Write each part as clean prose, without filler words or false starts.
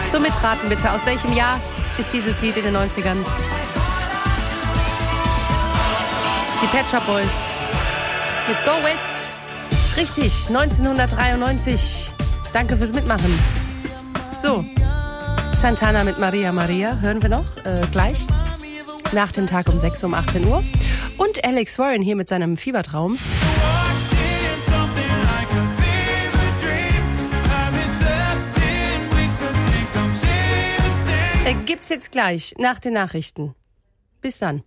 So mitraten bitte. Aus welchem Jahr ist dieses Lied in den 90ern? Die Pet Shop Boys mit Go West. Richtig, 1993. Danke fürs Mitmachen. So, Santana mit Maria Maria hören wir noch gleich. Nach dem Tag um 6 um 18 Uhr. Und Alex Warren hier mit seinem Fiebertraum. Gibt's jetzt gleich nach den Nachrichten. Bis dann.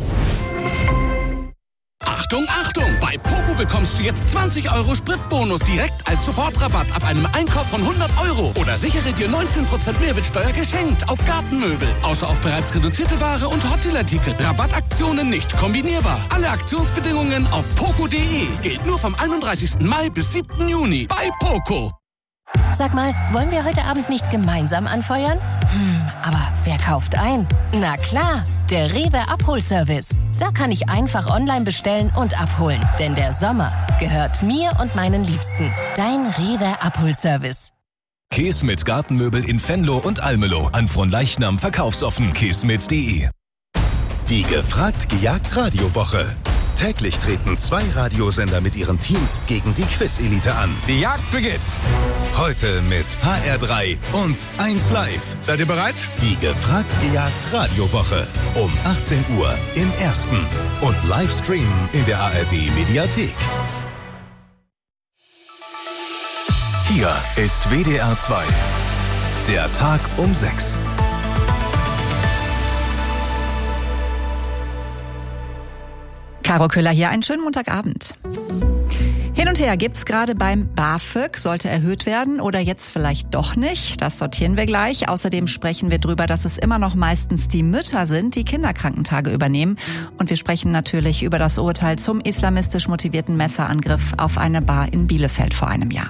Achtung, Achtung! Bei Poco bekommst du jetzt 20 € Spritbonus direkt als Supportrabatt ab einem Einkauf von 100 €. Oder sichere dir 19% Mehrwertsteuer geschenkt auf Gartenmöbel. Außer auf bereits reduzierte Ware und Hotdeal-Artikel. Rabattaktionen nicht kombinierbar. Alle Aktionsbedingungen auf poco.de. Gilt nur vom 31. Mai bis 7. Juni bei Poco. Sag mal, wollen wir heute Abend nicht gemeinsam anfeuern? Aber wer kauft ein? Na klar, der Rewe Abholservice. Da kann ich einfach online bestellen und abholen. Denn der Sommer gehört mir und meinen Liebsten. Dein Rewe Abholservice. Käse mit Gartenmöbel in Venlo und Almelo. An Fronleichnam verkaufsoffen. käsmit.de. Die gefragt gejagt Radiowoche. Täglich treten 2 Radiosender mit ihren Teams gegen die Quiz-Elite an. Die Jagd beginnt. Heute mit HR3 und 1 Live. Seid ihr bereit? Die gefragt gejagt Radiowoche. Um 18 Uhr im Ersten. Und Livestream in der ARD-Mediathek. Hier ist WDR 2. Der Tag um 6. Caro Köhler hier, einen schönen Montagabend. Hin und her gibt's gerade beim BAföG, sollte erhöht werden oder jetzt vielleicht doch nicht. Das sortieren wir gleich. Außerdem sprechen wir drüber, dass es immer noch meistens die Mütter sind, die Kinderkrankentage übernehmen. Und wir sprechen natürlich über das Urteil zum islamistisch motivierten Messerangriff auf eine Bar in Bielefeld vor einem Jahr.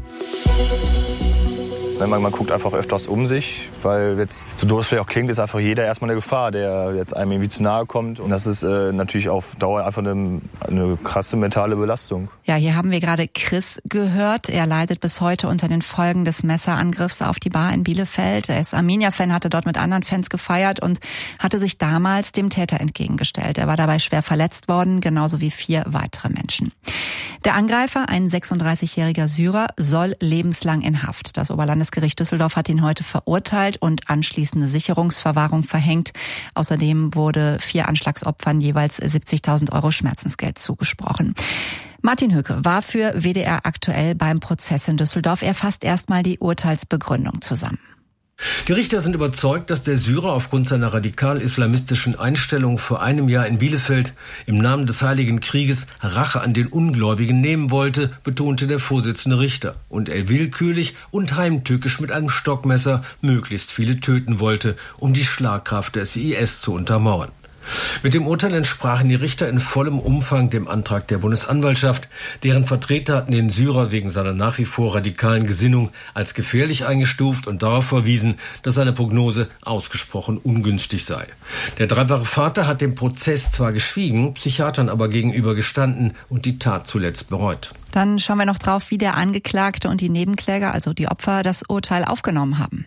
Man guckt einfach öfters um sich, weil jetzt, so doof es vielleicht auch klingt, ist einfach jeder erstmal eine Gefahr, der jetzt einem irgendwie zu nahe kommt. Und das ist natürlich auf Dauer einfach eine krasse mentale Belastung. Ja, hier haben wir gerade Chris gehört. Er leidet bis heute unter den Folgen des Messerangriffs auf die Bar in Bielefeld. Er ist Arminia-Fan, hatte dort mit anderen Fans gefeiert und hatte sich damals dem Täter entgegengestellt. Er war dabei schwer verletzt worden, genauso wie 4 weitere Menschen. Der Angreifer, ein 36-jähriger Syrer, soll lebenslang in Haft. Das Oberlandesgericht Düsseldorf hat ihn heute verurteilt und anschließende Sicherungsverwahrung verhängt. Außerdem wurde 4 Anschlagsopfern jeweils 70.000 € Schmerzensgeld zugesprochen. Martin Höcke war für WDR aktuell beim Prozess in Düsseldorf. Er fasst erstmal die Urteilsbegründung zusammen. Die Richter sind überzeugt, dass der Syrer aufgrund seiner radikal-islamistischen Einstellung vor einem Jahr in Bielefeld im Namen des Heiligen Krieges Rache an den Ungläubigen nehmen wollte, betonte der Vorsitzende Richter, und er willkürlich und heimtückisch mit einem Stockmesser möglichst viele töten wollte, um die Schlagkraft des IS zu untermauern. Mit dem Urteil entsprachen die Richter in vollem Umfang dem Antrag der Bundesanwaltschaft. Deren Vertreter hatten den Syrer wegen seiner nach wie vor radikalen Gesinnung als gefährlich eingestuft und darauf verwiesen, dass seine Prognose ausgesprochen ungünstig sei. Der dreifache Vater hat dem Prozess zwar geschwiegen, Psychiatern aber gegenüber gestanden und die Tat zuletzt bereut. Dann schauen wir noch drauf, wie der Angeklagte und die Nebenkläger, also die Opfer, das Urteil aufgenommen haben.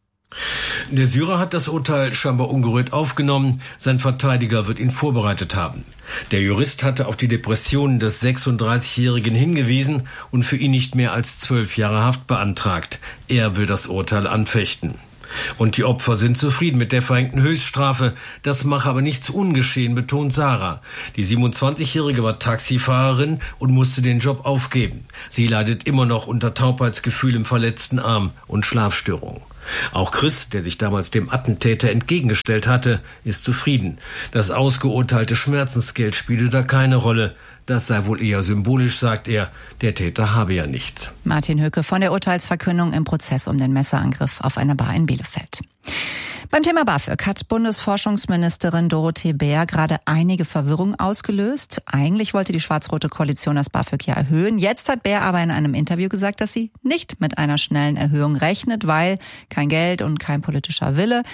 Der Syrer hat das Urteil scheinbar ungerührt aufgenommen. Sein Verteidiger wird ihn vorbereitet haben. Der Jurist hatte auf die Depressionen des 36-Jährigen hingewiesen und für ihn nicht mehr als 12 Jahre Haft beantragt. Er will das Urteil anfechten. Und die Opfer sind zufrieden mit der verhängten Höchststrafe. Das mache aber nicht zu ungeschehen, betont Sarah. Die 27-Jährige war Taxifahrerin und musste den Job aufgeben. Sie leidet immer noch unter Taubheitsgefühl im verletzten Arm und Schlafstörungen. Auch Chris, der sich damals dem Attentäter entgegengestellt hatte, ist zufrieden. Das ausgeurteilte Schmerzensgeld spiele da keine Rolle. Das sei wohl eher symbolisch, sagt er. Der Täter habe ja nichts. Martin Höcke von der Urteilsverkündung im Prozess um den Messerangriff auf eine Bar in Bielefeld. Beim Thema BAföG hat Bundesforschungsministerin Dorothee Bär gerade einige Verwirrung ausgelöst. Eigentlich wollte die schwarz-rote Koalition das BAföG ja erhöhen. Jetzt hat Bär aber in einem Interview gesagt, dass sie nicht mit einer schnellen Erhöhung rechnet, weil kein Geld und kein politischer Wille.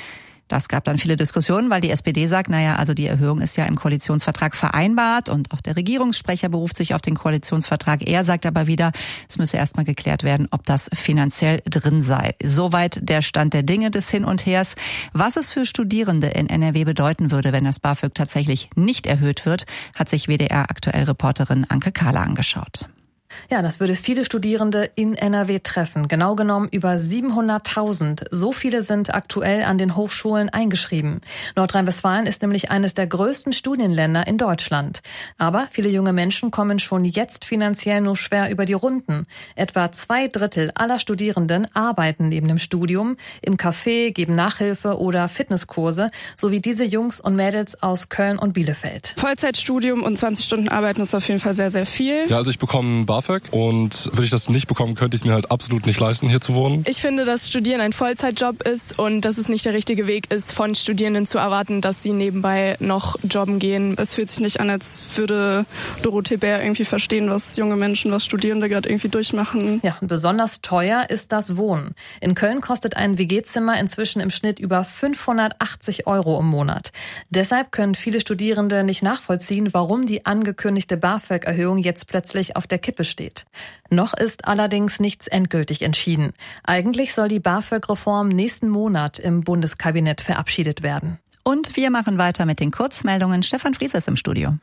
Das gab dann viele Diskussionen, weil die SPD sagt, also die Erhöhung ist ja im Koalitionsvertrag vereinbart und auch der Regierungssprecher beruft sich auf den Koalitionsvertrag. Er sagt aber wieder, es müsse erstmal geklärt werden, ob das finanziell drin sei. Soweit der Stand der Dinge des Hin und Hers. Was es für Studierende in NRW bedeuten würde, wenn das BAföG tatsächlich nicht erhöht wird, hat sich WDR-Aktuell-Reporterin Anke Kahler angeschaut. Ja, das würde viele Studierende in NRW treffen. Genau genommen über 700.000. So viele sind aktuell an den Hochschulen eingeschrieben. Nordrhein-Westfalen ist nämlich eines der größten Studienländer in Deutschland. Aber viele junge Menschen kommen schon jetzt finanziell nur schwer über die Runden. Etwa 2/3 aller Studierenden arbeiten neben dem Studium im Café, geben Nachhilfe oder Fitnesskurse, so wie diese Jungs und Mädels aus Köln und Bielefeld. Vollzeitstudium und 20 Stunden arbeiten ist auf jeden Fall sehr, sehr viel. Ja, also ich bekomme BAföG und würde ich das nicht bekommen, könnte ich es mir halt absolut nicht leisten, hier zu wohnen. Ich finde, dass Studieren ein Vollzeitjob ist und dass es nicht der richtige Weg ist, von Studierenden zu erwarten, dass sie nebenbei noch jobben gehen. Es fühlt sich nicht an, als würde Dorothee Bär irgendwie verstehen, was junge Menschen, was Studierende gerade irgendwie durchmachen. Ja, besonders teuer ist das Wohnen. In Köln kostet ein WG-Zimmer inzwischen im Schnitt über 580 € im Monat. Deshalb können viele Studierende nicht nachvollziehen, warum die angekündigte BAföG-Erhöhung jetzt plötzlich auf der Kippe steht. Noch ist allerdings nichts endgültig entschieden. Eigentlich soll die BAföG-Reform nächsten Monat im Bundeskabinett verabschiedet werden. Und wir machen weiter mit den Kurzmeldungen. Stefan Fries ist im Studio.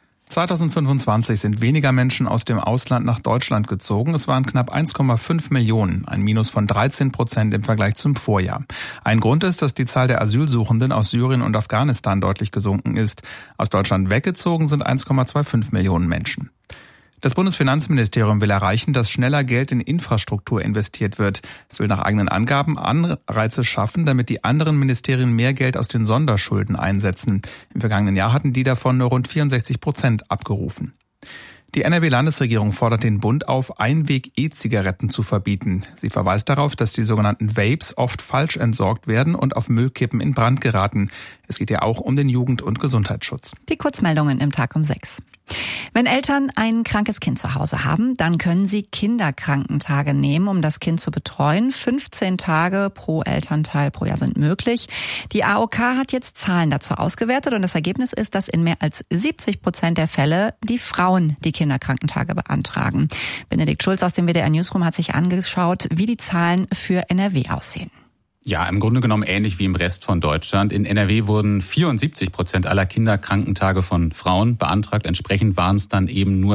2025 sind weniger Menschen aus dem Ausland nach Deutschland gezogen. Es waren knapp 1,5 Millionen, ein Minus von 13% im Vergleich zum Vorjahr. Ein Grund ist, dass die Zahl der Asylsuchenden aus Syrien und Afghanistan deutlich gesunken ist. Aus Deutschland weggezogen sind 1,25 Millionen Menschen. Das Bundesfinanzministerium will erreichen, dass schneller Geld in Infrastruktur investiert wird. Es will nach eigenen Angaben Anreize schaffen, damit die anderen Ministerien mehr Geld aus den Sonderschulden einsetzen. Im vergangenen Jahr hatten die davon nur rund 64% abgerufen. Die NRW-Landesregierung fordert den Bund auf, Einweg-E-Zigaretten zu verbieten. Sie verweist darauf, dass die sogenannten Vapes oft falsch entsorgt werden und auf Müllkippen in Brand geraten. Es geht ja auch um den Jugend- und Gesundheitsschutz. Die Kurzmeldungen im Tag um 6. Wenn Eltern ein krankes Kind zu Hause haben, dann können sie Kinderkrankentage nehmen, um das Kind zu betreuen. 15 Tage pro Elternteil pro Jahr sind möglich. Die AOK hat jetzt Zahlen dazu ausgewertet und das Ergebnis ist, dass in mehr als 70% der Fälle die Frauen die Kinderkrankentage beantragen. Benedikt Schulz aus dem WDR Newsroom hat sich angeschaut, wie die Zahlen für NRW aussehen. Ja, im Grunde genommen ähnlich wie im Rest von Deutschland. In NRW wurden 74% aller Kinderkrankentage von Frauen beantragt. Entsprechend waren es dann eben nur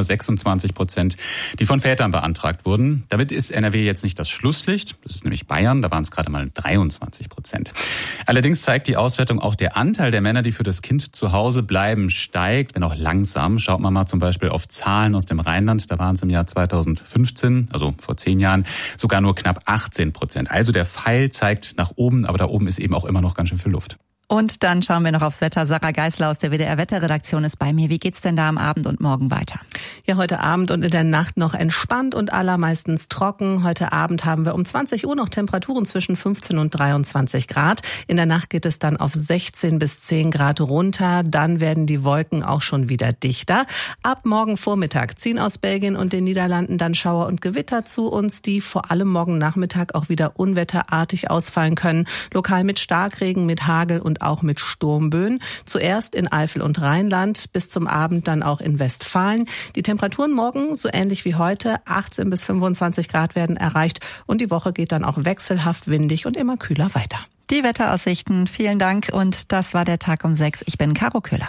26%, die von Vätern beantragt wurden. Damit ist NRW jetzt nicht das Schlusslicht. Das ist nämlich Bayern. Da waren es gerade mal 23%. Allerdings zeigt die Auswertung auch, der Anteil der Männer, die für das Kind zu Hause bleiben, steigt, wenn auch langsam. Schaut man mal zum Beispiel auf Zahlen aus dem Rheinland. Da waren es im Jahr 2015, also vor 10 Jahren, sogar nur knapp 18%. Also der Pfeil zeigt nach oben, aber da oben ist eben auch immer noch ganz schön viel Luft. Und dann schauen wir noch aufs Wetter. Sarah Geisler aus der WDR-Wetterredaktion ist bei mir. Wie geht's denn da am Abend und morgen weiter? Ja, heute Abend und in der Nacht noch entspannt und allermeistens trocken. Heute Abend haben wir um 20 Uhr noch Temperaturen zwischen 15 und 23 Grad. In der Nacht geht es dann auf 16 bis 10 Grad runter. Dann werden die Wolken auch schon wieder dichter. Ab morgen Vormittag ziehen aus Belgien und den Niederlanden dann Schauer und Gewitter zu uns, die vor allem morgen Nachmittag auch wieder unwetterartig ausfallen können. Lokal mit Starkregen, mit Hagel und auch mit Sturmböen. Zuerst in Eifel und Rheinland, bis zum Abend dann auch in Westfalen. Die Temperaturen morgen, so ähnlich wie heute, 18 bis 25 Grad werden erreicht und die Woche geht dann auch wechselhaft windig und immer kühler weiter. Die Wetteraussichten, vielen Dank und das war der Tag um 6. Ich bin Caro Köhler.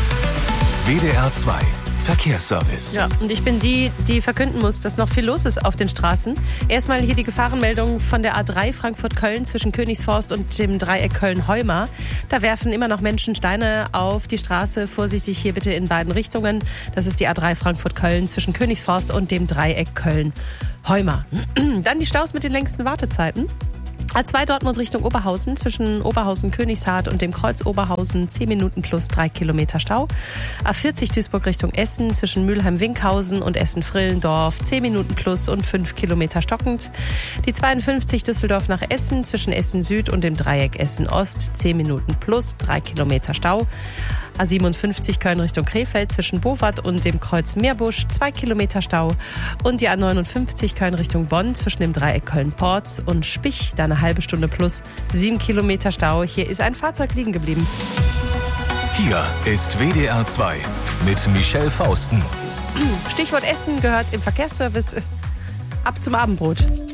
WDR 2 Verkehrsservice. Ja, und ich bin die verkünden muss, dass noch viel los ist auf den Straßen. Erstmal hier die Gefahrenmeldung von der A3 Frankfurt-Köln zwischen Königsforst und dem Dreieck Köln-Heuma. Da werfen immer noch Menschen Steine auf die Straße. Vorsichtig hier bitte in beiden Richtungen. Das ist die A3 Frankfurt-Köln zwischen Königsforst und dem Dreieck Köln-Heuma. Dann die Staus mit den längsten Wartezeiten. A2 Dortmund Richtung Oberhausen, zwischen Oberhausen-Königshardt und dem Kreuz Oberhausen 10 Minuten plus 3 Kilometer Stau. A40 Duisburg Richtung Essen, zwischen Mülheim-Winkhausen und Essen-Frillendorf 10 Minuten plus und 5 Kilometer stockend. Die 52 Düsseldorf nach Essen, zwischen Essen Süd und dem Dreieck Essen Ost 10 Minuten plus 3 Kilometer Stau. A57 Köln Richtung Krefeld zwischen Bowart und dem Kreuz Meerbusch 2 Kilometer Stau. Und die A59 Köln Richtung Bonn zwischen dem Dreieck Köln-Porz und Spich, da eine halbe Stunde plus 7 Kilometer Stau. Hier ist ein Fahrzeug liegen geblieben. Hier ist WDR 2 mit Michelle Fausten. Stichwort Essen gehört im Verkehrsservice ab zum Abendbrot.